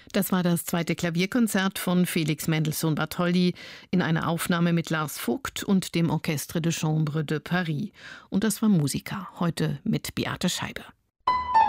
Das war das zweite Klavierkonzert von Felix Mendelssohn Bartholdy in einer Aufnahme mit Lars Vogt und dem Orchestre de Chambre de Paris. Und das war Musica, heute mit Beate Scheibe.